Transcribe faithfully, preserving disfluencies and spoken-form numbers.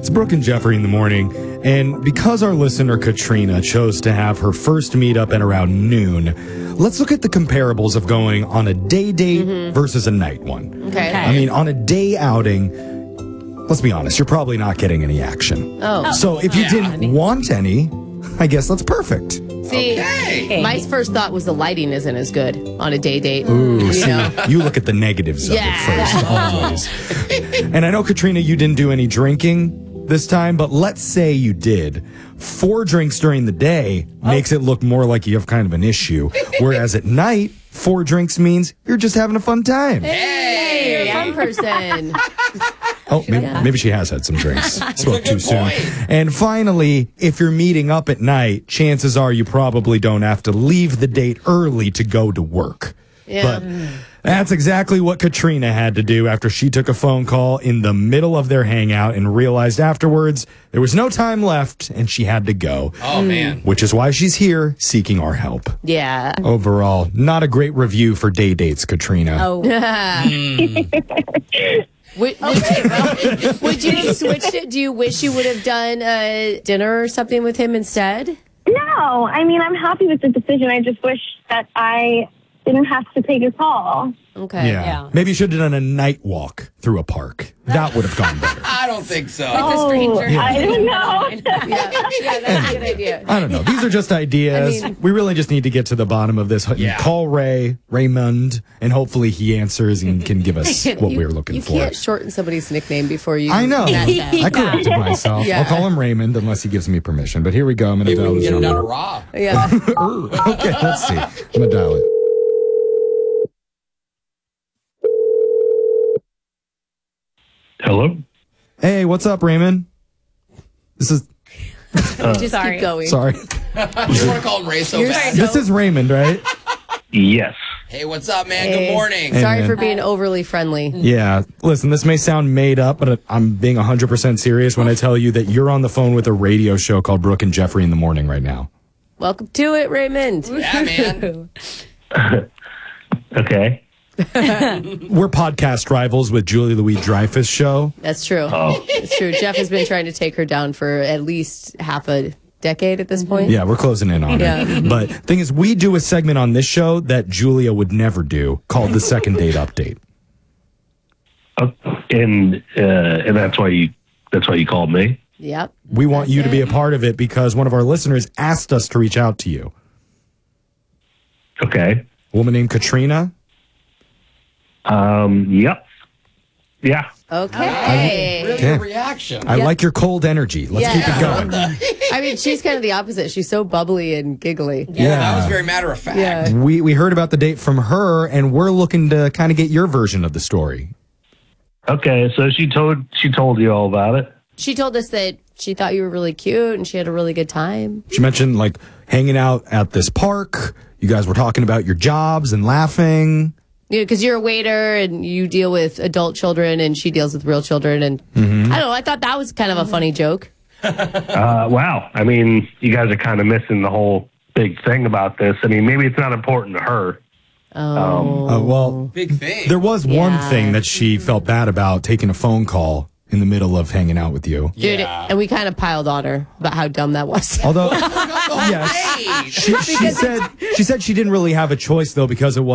It's Brooke and Jeffrey in the morning, and because our listener Katrina chose to have her first meetup at around noon, let's look at the comparables of going on a day date mm-hmm. versus a night one. Okay. okay. I mean, on a day outing, let's be honest, you're probably not getting any action. Oh. So if you yeah. didn't want any, I guess that's perfect. See, okay. my first thought was the lighting isn't as good on a day date. Ooh, you see, know? you look at the negatives of Yeah. it first, always. And I know, Katrina, you didn't do any drinking this time, but let's say you did. Four drinks during the day oh. makes it look more like you have kind of an issue, whereas at night, four drinks means you're just having a fun time. Hey, you're a fun person. Oh, maybe, Yeah. maybe she has had some drinks. Spoke too soon. point. And finally, if you're meeting up at night, chances are you probably don't have to leave the date early to go to work. Yeah. But that's exactly what Katrina had to do after she took a phone call in the middle of their hangout and realized afterwards there was no time left and she had to go. Oh, man. Which is why she's here seeking our help. Yeah. Overall, not a great review for day dates, Katrina. Oh. Would, would, you, would you have switched it? Do you wish you would have done a dinner or something with him instead? No, I mean, I'm happy with the decision. I just wish that I didn't have to take a call. Okay. Yeah. Yeah. Maybe you should have done a night walk through a park. That would have gone better. I don't think so. Oh, stranger. I didn't know. Yeah, yeah, that's a good idea. I don't know. These are just ideas. I mean- we really just need to get to the bottom of this. Yeah. Call Ray, Raymond, and hopefully he answers and can give us what You- we're looking you for. can't shorten somebody's nickname before you. I know. That's that. I corrected myself. Yeah. I'll call him Raymond unless he gives me permission. But here we go. I'm going to Maybe dial we his can get it down to number. Rob. Yeah. Okay, let's see. I'm going to dial it. Hello? Hey, what's up, Raymond? This is, Just Sorry. keep going. sorry. You want to call him Ray so You're bad? This is Raymond, right? Yes. Hey, what's up, man? Hey. Good morning. Hey, Sorry man. for being overly friendly. Yeah. Listen, this may sound made up, but I'm being one hundred percent serious when I tell you that you're on the phone with a radio show called Brooke and Jeffrey in the morning right now. Welcome to it, Raymond. Yeah, man. Okay. We're podcast rivals with Julie Louis-Dreyfus show. That's true. Oh. It's true. Jeff has been trying to take her down for at least half a decade at this point. Yeah, we're closing in on Yeah. it. But thing is, we do a segment on this show that Julia would never do called the Second Date Update. Oh, and uh, and that's why you that's why you called me. Yep. We want That's you to be a it. part of it because one of our listeners asked us to reach out to you. Okay. A woman named Katrina. Um. Yep. Yeah. Okay. Really Okay. good reaction. I Yeah. like your cold energy. Let's Yeah. keep it going. I mean, she's kind of the opposite. She's so bubbly and giggly. Yeah. That was very matter of fact. Yeah. We we heard about the date from her, and we're looking to kind of get your version of the story. Okay. So she told she told you all about it. She told us that she thought you were really cute and she had a really good time. She mentioned like hanging out at this park. You guys were talking about your jobs and laughing. You know, because you're a waiter and you deal with adult children and she deals with real children. And I don't know. I thought that was kind of a funny joke. Uh. Wow. I mean, you guys are kind of missing the whole big thing about this. I mean, maybe it's not important to her. Oh. Uh, well, Big thing. there was one Yeah. thing that she felt bad about, taking a phone call in the middle of hanging out with you. Dude, Yeah. and we kind of piled on her about how dumb that was. Although, Yes. yes, she, she said she said she didn't really have a choice though because it was.